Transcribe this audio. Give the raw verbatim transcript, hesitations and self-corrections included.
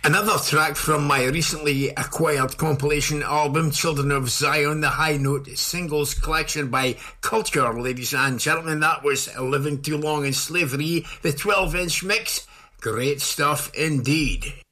Another track from my recently acquired compilation album, Children of Zion, the High Note Singles Collection by Culture, ladies and gentlemen. That was Living Too Long in Slavery, the twelve inch mix. Great stuff indeed.